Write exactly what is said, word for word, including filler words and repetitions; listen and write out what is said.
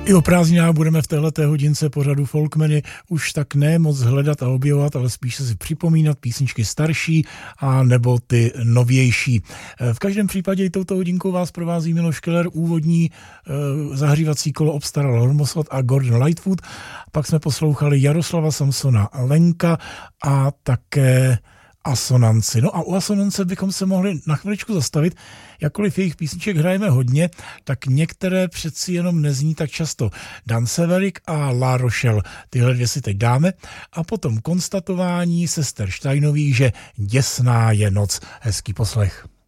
I o prázdninách budeme v téhleté hodince pořadu Folkmeny už tak ne moc hledat a objevovat, ale spíš si připomínat písničky starší a nebo ty novější. V každém případě i touto hodinkou vás provází Miloš Keller, úvodní eh, zahřívací kolo obstaral Hormosod a Gordon Lightfoot. Pak jsme poslouchali Jaroslava Samsona Lenka a také Asonanci. No a u Asonance bychom se mohli na chviličku zastavit. Jakkoliv jejich písniček hrajeme hodně, tak některé přeci jenom nezní tak často. Dan Severik a La Rochelle, tyhle dvě si teď dáme. A potom konstatování sester Steinových, že děsná je noc. Hezký poslech.